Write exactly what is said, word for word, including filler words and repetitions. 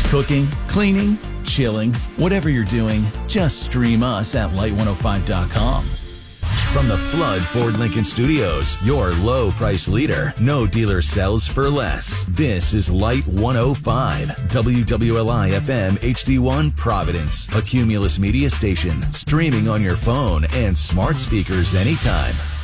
Cooking, cleaning, chilling, whatever you're doing, just stream us at light one oh five dot com. From the Flood Ford Lincoln Studios, your low price leader. No dealer sells for less. This is Light one oh five, W W L I F M H D one Providence, a Cumulus media station, streaming on your phone and smart speakers anytime.